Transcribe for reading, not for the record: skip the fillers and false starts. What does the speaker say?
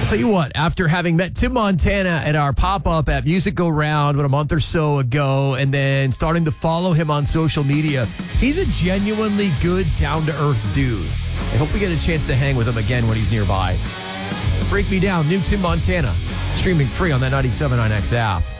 Tell you what, after having met Tim Montana at our pop-up at Music Go Round a month or so ago, and then starting to follow him on social media, he's a genuinely good, down-to-earth dude. I hope we get a chance to hang with him again when he's nearby. Break Me Down, new Tim Montana, streaming free on that 97.9X app.